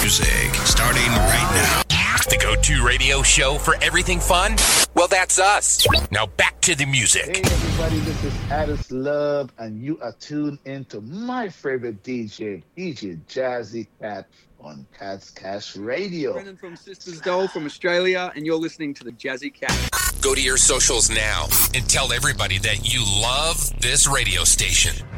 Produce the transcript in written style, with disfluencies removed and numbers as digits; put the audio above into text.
music, starting right now. The go-to radio show for everything fun? Well, that's us. Now back to the music. Hey everybody, this is Addis Love, and you are tuned into my favorite DJ Jazzy Cat on Cat's Cash Radio. Brendan from Sisters Doll from Australia, and you're listening to the Jazzy Cat. Go to your socials now and tell everybody that you love this radio station.